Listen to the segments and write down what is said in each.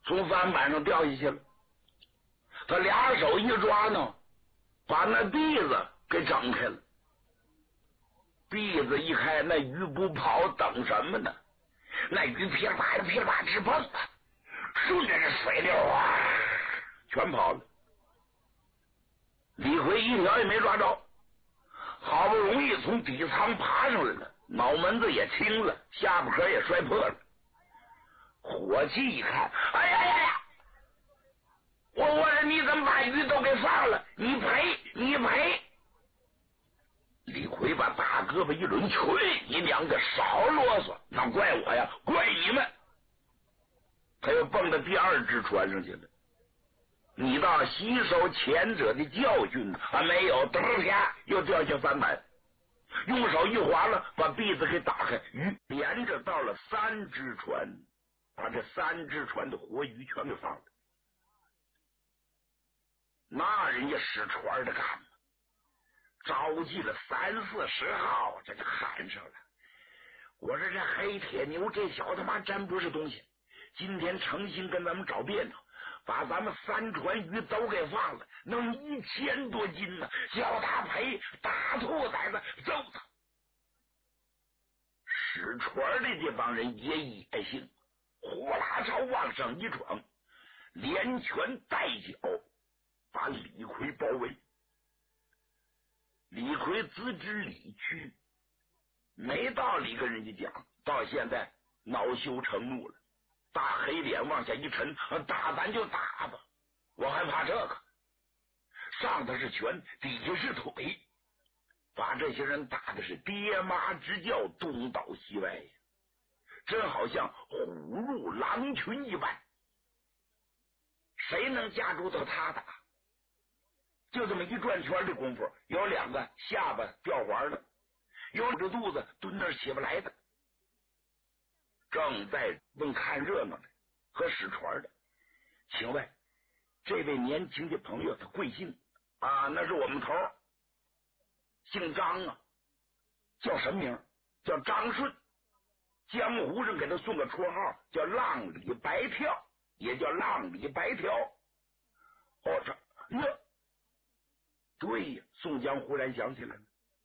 从帆板上掉下去了。他俩手一抓呢，把那鼻子给挣开了。鼻子一开，那鱼不跑，等什么呢？那鱼噼里啪啦噼里啪啦直蹦啊，顺着这水流啊，全跑了。李逵一条也没抓着，好不容易从底舱爬上来了，脑门子也青了，下巴壳也摔破了。伙计一看，哎呀呀呀！我说你怎么把鱼都给放了？你赔！你赔！李逵把大胳膊一抡，去你两个少啰嗦，那怪我呀，怪你们！他又蹦到第二只船上去了。你倒吸收前者的教训还没有，噔下又掉下帆板，用手一划了，把鼻子给打开，鱼连着到了3只船，把这3只船的活鱼全给放了。那人家使船的干嘛？召集了30、40号，这就喊上了。我说这黑铁牛这小他妈真不是东西，今天诚心跟咱们找别扭，把咱们3船鱼都给放了，弄1000多斤呢，叫他赔，大兔崽子，揍他！使船的这帮人也野性，呼啦朝往上一闯，连拳带脚把李逵包围。李逵自知理屈，没道理跟人家讲，到现在恼羞成怒了，大黑脸往下一沉，打咱就打吧，我还怕这个？上头是拳，底下是腿，把这些人打的是爹妈直叫，东倒西歪呀，真好像虎入狼群一般。谁能架住到他打？就这么一转圈的功夫，有2个下巴掉环了，有着肚子蹲那儿起不来的，正在问看热闹的和使船的。请问这位年轻的朋友他贵姓啊？那是我们头，姓张啊，叫什么名？叫张顺，江湖上给他送个绰号叫浪里白跳，也叫浪里白条。哦，这对呀，宋江忽然想起来了，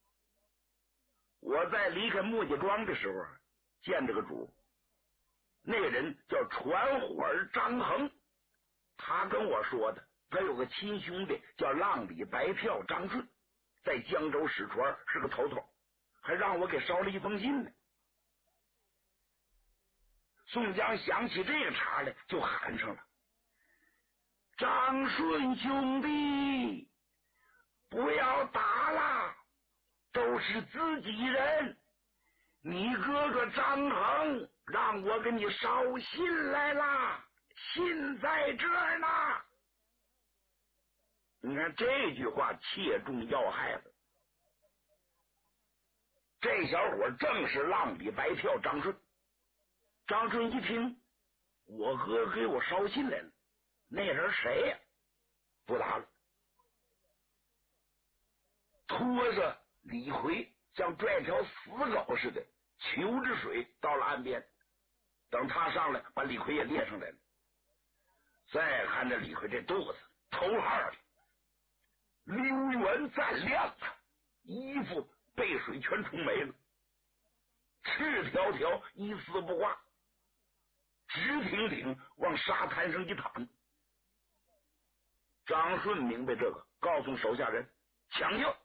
我在离开墨家庄的时候见这个主，那个人叫传火儿张衡，他跟我说的，他有个亲兄弟叫浪里白跳张顺，在江州使船是个头头，还让我给捎了一封信呢。宋江想起这个茬来，就喊上了：张顺兄弟，不要打了，都是自己人，你哥哥张衡让我给你捎信来了，信在这儿呢。你看这句话切中要害了，这小伙正是浪里白跳张顺。张顺一听，我哥给我捎信来了，那人谁呀？不打了，拖着李逵像拽条死狗似的求着水到了岸边，等他上来把李逵也列上来了。再看着李逵这肚子头号的溜圆赞亮啊，衣服被水全冲没了，赤条条一丝不挂，直挺挺往沙滩上一躺。张顺明白这个，告诉手下人抢救。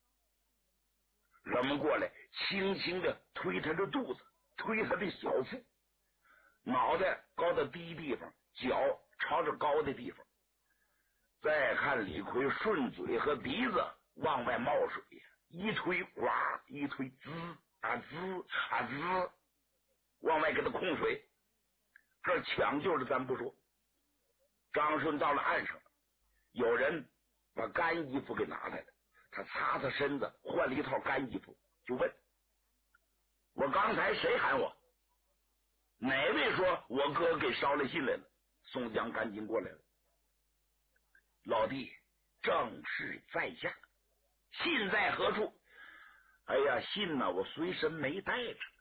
人们过来轻轻的推他的肚子，推他的小腹，脑袋高到低地方，脚朝着高的地方。再看李逵顺嘴和鼻子往外冒水，一推哇，一推滋啊滋啊滋，往外给他控水。这抢救的咱不说，张顺到了岸上，有人把干衣服给拿来了，他擦擦身子，换了一套干衣服，就问：我刚才谁喊我？哪位说我哥给捎来信来了？宋江赶紧过来了，老弟，正是在下，信在何处？哎呀，信呢，我随身没带着，